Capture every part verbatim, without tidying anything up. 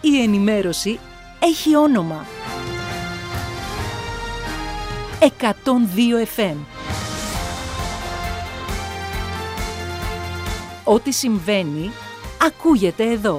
η ενημέρωση έχει όνομα. εκατόν δύο εφ εμ. Ό,τι συμβαίνει, ακούγεται εδώ.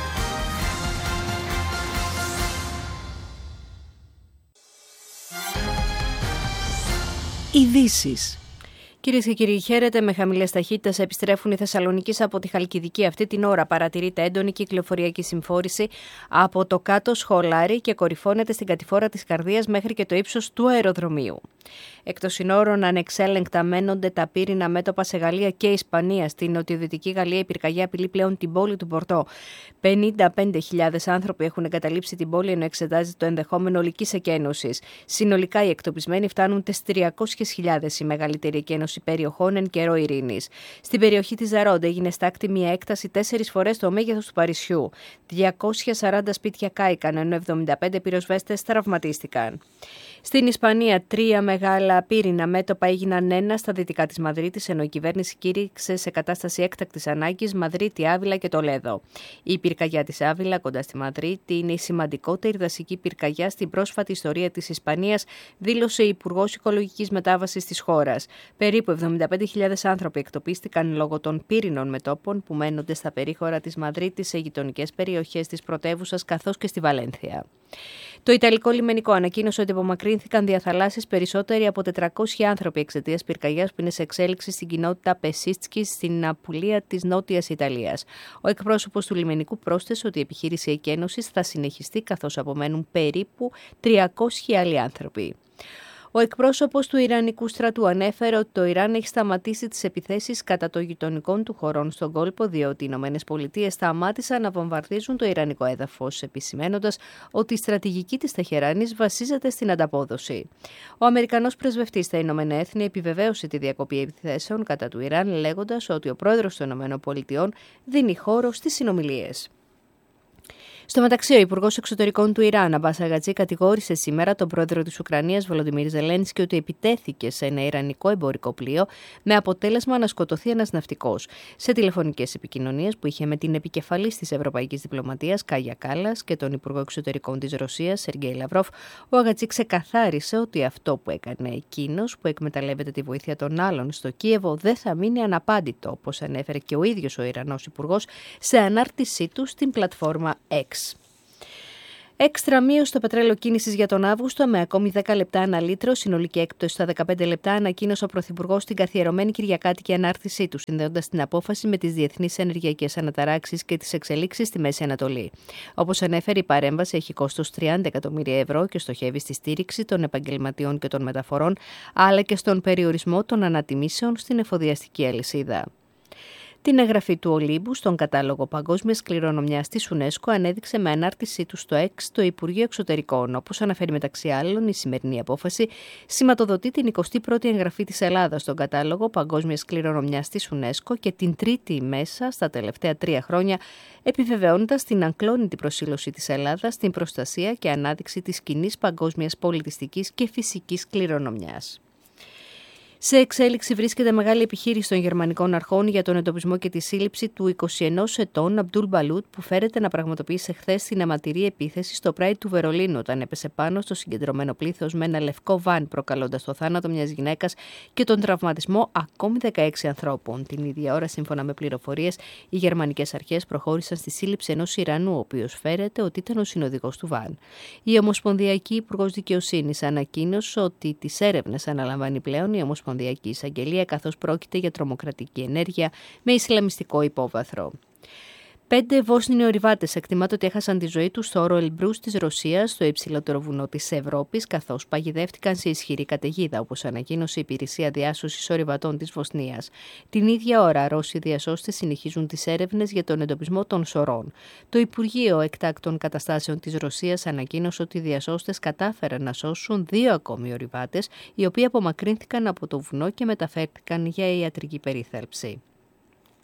Ειδήσεις. Κυρίες και κύριοι, χαίρετε. Με χαμηλές ταχύτητες επιστρέφουν οι Θεσσαλονικείς από τη Χαλκιδική. Αυτή την ώρα παρατηρείται έντονη κυκλοφοριακή συμφόρηση από το κάτω Σχολάρι και κορυφώνεται στην κατηφόρα της Καρδίας μέχρι και το ύψος του αεροδρομίου. Εκτός συνόρων, ανεξέλεγκτα μένονται τα πύρινα μέτωπα σε Γαλλία και Ισπανία. Στην νοτιοδυτική Γαλλία η πυρκαγιά απειλεί πλέον την πόλη του Πορτό. πενήντα πέντε χιλιάδες άνθρωποι έχουν εγκαταλείψει την πόλη, ενώ εξετάζει το ενδεχόμενο ολικής εκένωσης. Συνολικά οι εκτοπισμένοι φτάνουν τις τριακόσιες χιλιάδες, η μεγαλύτερη εκένωση περιοχών εν καιρό ειρήνης. Στην περιοχή της Ζαρόντε έγινε στάκτη μια έκταση τέσσερις φορές το μέγεθος του Παρισιού. διακόσια σαράντα σπίτια κάηκαν, ενώ εβδομήντα πέντε πυροσβέστες τραυματίστηκαν. Στην Ισπανία, τρία μεγάλα πύρινα μέτωπα έγιναν ένα στα δυτικά της Μαδρίτης, ενώ η κυβέρνηση κήρυξε σε κατάσταση έκτακτης ανάγκης Μαδρίτη, Άβυλα και Τολέδο. Η πυρκαγιά της Άβυλα, κοντά στη Μαδρίτη, είναι η σημαντικότερη δασική πυρκαγιά στην πρόσφατη ιστορία της Ισπανίας, δήλωσε η Υπουργός Οικολογικής Μετάβασης της χώρας. Περίπου εβδομήντα πέντε χιλιάδες άνθρωποι εκτοπίστηκαν λόγω των πύρινων μετώπων που μένονται στα περίχωρα της Μαδρίτης, σε γειτονικές περιοχές της πρωτεύουσας καθώς και στη Βαλένθια. Το Ιταλικό λιμενικό ανακοίνωσε ότι απομακρύνθηκαν διαθαλάσσης περισσότεροι από τετρακόσιοι άνθρωποι εξαιτίας πυρκαγιάς που είναι σε εξέλιξη στην κοινότητα Πεσίστσκι στην Απουλία της Νότιας Ιταλίας. Ο εκπρόσωπος του λιμενικού πρόσθεσε ότι η επιχείρηση εκένωσης θα συνεχιστεί καθώς απομένουν περίπου τριακόσιοι άλλοι άνθρωποι. Ο εκπρόσωπος του Ιρανικού στρατού ανέφερε ότι το Ιράν έχει σταματήσει τις επιθέσεις κατά των γειτονικών του χωρών στον κόλπο, διότι οι Ηνωμένες Πολιτείες σταμάτησαν να βομβαρδίζουν το ιρανικό έδαφος, επισημαίνοντας ότι η στρατηγική της Τεχεράνης βασίζεται στην ανταπόδοση. Ο Αμερικανός πρεσβευτής στα Ηνωμένα Έθνη επιβεβαίωσε τη διακοπή επιθέσεων κατά του Ιράν, λέγοντας ότι ο πρόεδρος των Ηνωμένων Πολιτειών δίνει χώρο στις συνομιλίες. Στο μεταξύ, ο Υπουργός Εξωτερικών του Ιράν, Αμπάς Αργατζή, κατηγόρησε σήμερα τον πρόεδρο της Ουκρανίας, Βολοντιμίρ Ζελένσκι, ότι επιτέθηκε σε ένα ιρανικό εμπορικό πλοίο με αποτέλεσμα να σκοτωθεί ένας ναυτικός. Σε τηλεφωνικές επικοινωνίες που είχε με την επικεφαλής της Ευρωπαϊκής Διπλωματίας, Κάγια Κάλλας, και τον Υπουργό Εξωτερικών της Ρωσίας, Σεργέη Λαυρόφ, ο Αργατζή ξεκαθάρισε ότι αυτό που έκανε εκείνος, που εκμεταλλεύεται τη βοήθεια των άλλων στο Κίεβο, δεν θα μείνει αναπάντητο, όπως ανέφερε και ο ίδιος ο Ιρανός Υπουργός σε ανάρτησή του στην πλατφόρμα X. Έξτρα μείωση στο πετρέλαιο κίνησης για τον Αύγουστο με ακόμη δέκα λεπτά ανά λίτρο, συνολική έκπτωση στα δεκαπέντε λεπτά, ανακοίνωσε ο Πρωθυπουργός στην καθιερωμένη Κυριακάτικη ανάρτησή του, συνδέοντας την απόφαση με τις διεθνείς ενεργειακές αναταράξεις και τις εξελίξεις στη Μέση Ανατολή. Όπως ανέφερε, η παρέμβαση έχει κόστος τριάντα εκατομμύρια ευρώ και στοχεύει στη στήριξη των επαγγελματιών και των μεταφορών, αλλά και στον περιορισμό των ανατιμήσεων στην εφοδιαστική αλυσίδα. Την εγγραφή του Ολύμπου στον κατάλογο παγκόσμιας κληρονομιάς της UNESCO ανέδειξε με ανάρτησή του στο X το Υπουργείο Εξωτερικών. Όπως αναφέρει μεταξύ άλλων, η σημερινή απόφαση σηματοδοτεί την εικοστή πρώτη εγγραφή της Ελλάδας στον κατάλογο παγκόσμιας κληρονομιάς της UNESCO και την τρίτη μέσα στα τελευταία τρία χρόνια, επιβεβαιώνοντας την αγκλόνητη προσήλωση της Ελλάδας στην προστασία και ανάδειξη της κοινής παγκόσμιας πολιτιστικής και φυσικής κληρονομιάς. Σε εξέλιξη βρίσκεται μεγάλη επιχείρηση των γερμανικών αρχών για τον εντοπισμό και τη σύλληψη του είκοσι ενός ετών Αμπτούλ Μπαλούτ, που φέρεται να πραγματοποίησε χθες την αιματηρή επίθεση στο Pride του Βερολίνου, όταν έπεσε πάνω στο συγκεντρωμένο πλήθος με ένα λευκό βαν, προκαλώντας το θάνατο μιας γυναίκας και τον τραυματισμό ακόμη δεκαέξι ανθρώπων. Την ίδια ώρα, σύμφωνα με πληροφορίες, οι γερμανικές αρχές προχώρησαν στη σύλληψη ενός Ιρανού, ο οποίος φέρεται ότι ήταν ο συνοδηγός του βαν. Η Ομοσπονδιακή Υπουργός Δικαιοσύνης ανακοίνωσε ότι τις έρευνες αναλαμβάνει πλέον η Ομοσπονδιακή Εισαγγελία, καθώς πρόκειται για τρομοκρατική ενέργεια με ισλαμιστικό υπόβαθρο. Πέντε Βόσνιοι ορειβάτες εκτιμάται ότι έχασαν τη ζωή τους στο όρο Ελμπρούς της Ρωσίας, στο υψηλότερο βουνό της Ευρώπης, καθώς παγιδεύτηκαν σε ισχυρή καταιγίδα, όπως ανακοίνωσε η Υπηρεσία Διάσωσης Ορειβατών της Βοσνίας. Την ίδια ώρα, Ρώσοι διασώστες συνεχίζουν τις έρευνες για τον εντοπισμό των σωρών. Το Υπουργείο Εκτάκτων Καταστάσεων της Ρωσίας ανακοίνωσε ότι οι διασώστες κατάφεραν να σώσουν δύο ακόμη ορειβάτες, οι οποίοι απομακρύνθηκαν από το βουνό και μεταφέρθηκαν για ιατρική περίθαλψη.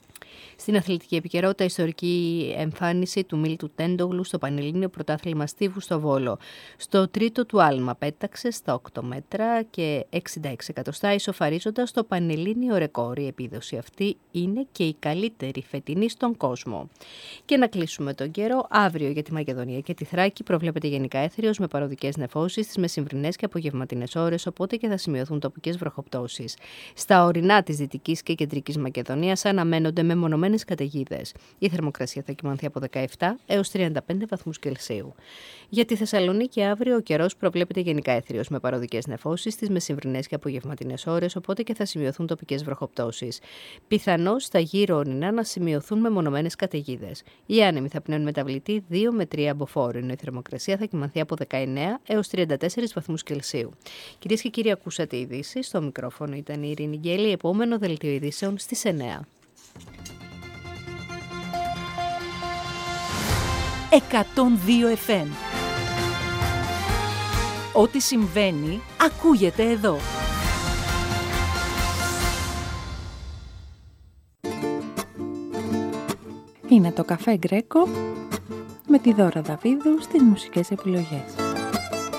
Στην αθλητική επικαιρότητα, ιστορική εμφάνιση του Μίλτου Τέντογλου στο Πανελλήνιο Πρωτάθλημα Στίβου στο Βόλο. Στο τρίτο του άλμα πέταξε στα οκτώ μέτρα και εξήντα έξι εκατοστά, ισοφαρίζοντας το Πανελλήνιο ρεκόρ. Η επίδοση αυτή είναι και η καλύτερη φετινή στον κόσμο. Και να κλείσουμε τον καιρό. Αύριο για τη Μακεδονία και τη Θράκη προβλέπεται γενικά έθριος με παροδικές νεφώσεις στις μεσημβρινές και απογευματινές ώρες, οπότε και θα σημειωθούν τοπικές βροχοπτώσεις. Στα ορεινά της Δυτικής και Κεντρικής Μακεδονίας αναμένονται μεμονωμένες καταιγίδες. Η θερμοκρασία θα κυμανθεί από δεκαεπτά έως τριάντα πέντε βαθμούς Κελσίου. Για τη Θεσσαλονίκη αύριο ο καιρός προβλέπεται γενικά έθριος με παροδικές νεφώσεις στις μεσημβρινές και απογευματινές ώρες, οπότε και θα σημειωθούν τοπικές βροχοπτώσεις. Πιθανώς στα γύρω ορεινά να σημειωθούν μεμονωμένες καταιγίδες. Οι άνεμοι θα πνέουν μεταβλητή δύο με τρία μποφόρ, ενώ η θερμοκρασία θα κυμανθεί από δεκαεννέα έως τριάντα τέσσερις βαθμούς Κελσίου. Κυρίες και κύριοι, ακούσατε ειδήσεις. Στο μικρόφωνο ήταν η Ειρήνη Γκέλη. Επόμενο δελτίο ειδήσεων στις εννέα. εκατόν δύο εφ εμ. Ό,τι συμβαίνει, ακούγεται εδώ. Είναι το Καφέ Γκρέκο με τη Δώρα Δαβίδου στις μουσικές επιλογές.